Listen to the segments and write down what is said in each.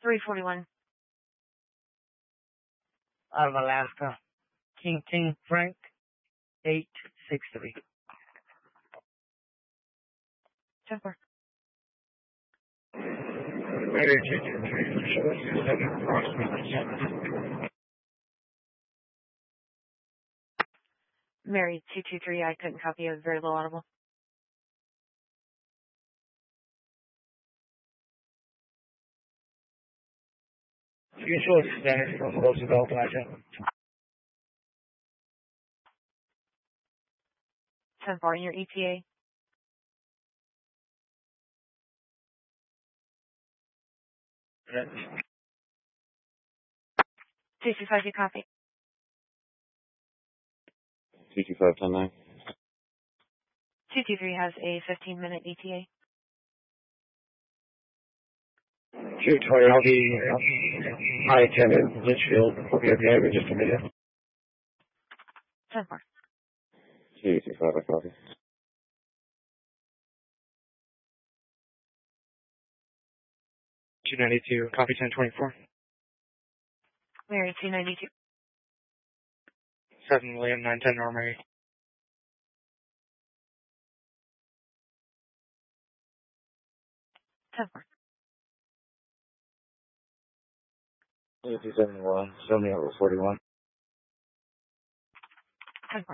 341. Out of Alaska. King Frank 863. 10-4. Mary 223, I couldn't copy. It was very low audible. You can show us standard from Roosevelt, Alaska. 10-4 in your ETA. Right. 225, you copy. 225, 10-9. 223 has a 15-minute ETA. 220, I'll be I-10 in Litchfield. We'll be okay in just a minute. 10-4. 225, I copy. 292, copy 1024. Mary 292. 7 William 910 North Mary. 10-4. 271, show me over 41. 10-4.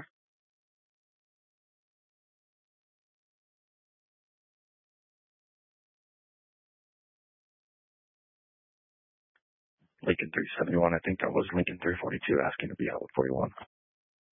Lincoln 371, I think that was Lincoln 342 asking to be out with 41.